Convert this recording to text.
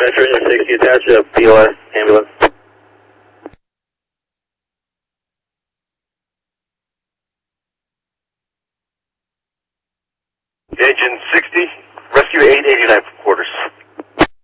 dispatcher, engine 60, attached to BOS ambulance. Engine 60.